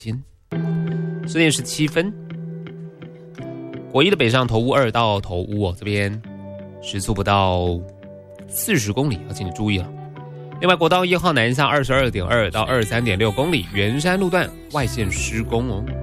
10点17分。国一的北上头屋2到头屋这边时速不到40公里，要请你注意了。另外，国道1号南下22.2到23.6公里，圆山路段外线施工哦。